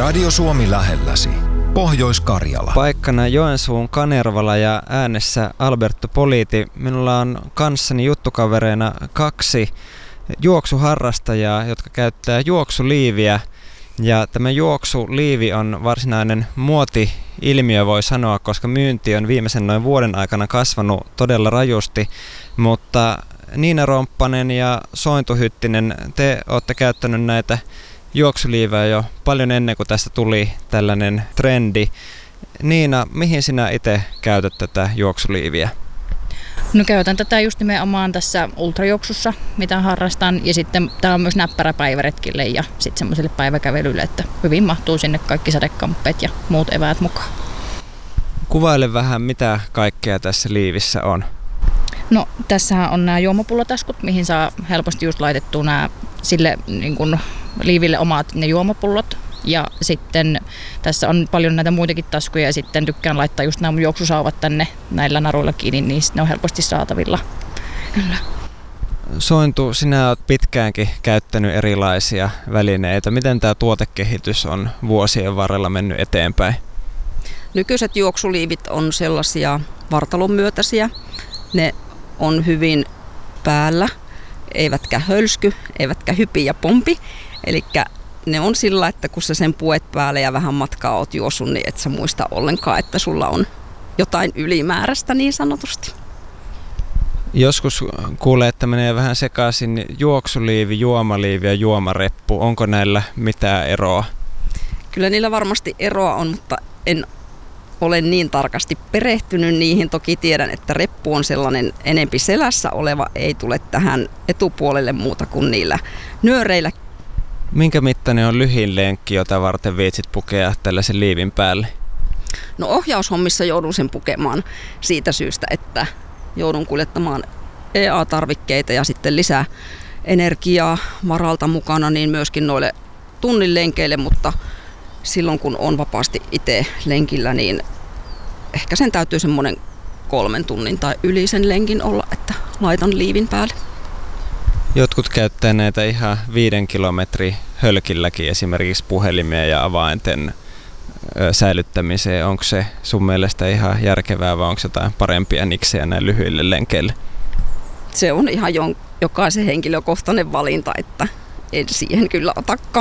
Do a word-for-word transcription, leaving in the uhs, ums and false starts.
Radio Suomi lähelläsi. Pohjois-Karjala. Paikkana Joensuun Kanervala ja äänessä Alberto Politi. Minulla on kanssani juttukavereina kaksi juoksuharrastajaa, jotka käyttää juoksuliiviä. Ja tämä juoksuliivi on varsinainen muoti-ilmiö, voi sanoa, koska myynti on viimeisen noin vuoden aikana kasvanut todella rajusti. Mutta Niina Romppanen ja Sointu Hyttinen, te olette käyttänyt näitä juoksuliivejä jo paljon ennen kuin tästä tuli tällainen trendi. Niina, mihin sinä itse käytät tätä juoksuliiviä? No käytän tätä just nimenomaan tässä ultrajuoksussa, mitä harrastan. Ja sitten tämä on myös näppärä päiväretkille ja sitten semmoiselle päiväkävelylle, että hyvin mahtuu sinne kaikki sadekamppeet ja muut eväät mukaan. Kuvaile vähän, mitä kaikkea tässä liivissä on. No tässähän on nämä juomapullotaskut, mihin saa helposti just laitettua nämä sille niin kuin liiville omat ne juomapullot. Ja sitten tässä on paljon näitä muitakin taskuja ja sitten tykkään laittaa just nämä mun juoksusauvat tänne näillä naruilla kiinni, niin ne on helposti saatavilla. Kyllä. Sointu, sinä olet pitkäänkin käyttänyt erilaisia välineitä. Miten tämä tuotekehitys on vuosien varrella mennyt eteenpäin? Nykyiset juoksuliivit on sellaisia vartalon myötäisiä. Ne on hyvin päällä, eivätkä hölsky, eivätkä hypi ja pompi. Elikkä ne on sillä, että kun sä sen puet päälle ja vähän matkaa oot juossut, niin et sä muista ollenkaan, että sulla on jotain ylimääräistä niin sanotusti. Joskus kuulee, että menee vähän sekaisin juoksuliivi, juomaliivi ja juomareppu. Onko näillä mitään eroa? Kyllä niillä varmasti eroa on, mutta en ole niin tarkasti perehtynyt niihin. Toki tiedän, että reppu on sellainen enempi selässä oleva, ei tule tähän etupuolelle muuta kuin niillä nyöreillä. Minkä mittainen on lyhin lenkki, jota varten viitsit pukea tällaisen liivin päälle? No ohjaushommissa joudun sen pukemaan siitä syystä, että joudun kuljettamaan E A-tarvikkeita ja sitten lisää energiaa varalta mukana, niin myöskin noille tunnin lenkeille, mutta silloin kun on vapaasti itse lenkillä, niin ehkä sen täytyy semmoinen kolmen tunnin tai yli sen lenkin olla, että laitan liivin päälle. Jotkut käyttää näitä ihan viiden kilometrin hölkilläkin esimerkiksi puhelimia ja avainten säilyttämiseen. Onko se sun mielestä ihan järkevää vai onko jotain parempia niksejä näin lyhyille lenkeille? Se on ihan jokaisen henkilökohtainen valinta, että en siihen kyllä ota